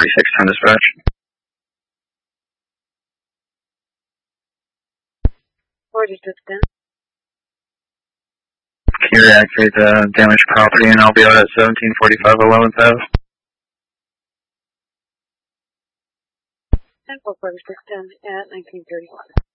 4610 dispatch. Can you reactivate the damaged property and I'll be out at 1745 11th Ave? 10-4 4610 at 1931.